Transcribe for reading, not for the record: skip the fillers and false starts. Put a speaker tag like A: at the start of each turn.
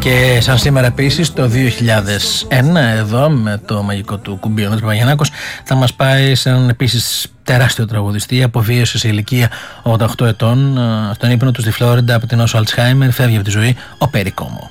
A: Και σαν σήμερα επίσης το 2001, εδώ με το μαγικό του κουμπί ο Νότρης Παπαγιαννάκος, θα μας πάει σε έναν επίσης τεράστιο τραγουδιστή. Αποβίωσε σε ηλικία 88 ετών στον ύπνο του στη Φλόριντα από την νόσο Αλτσχάιμερ. Φεύγει από τη ζωή ο Περί Κόμο.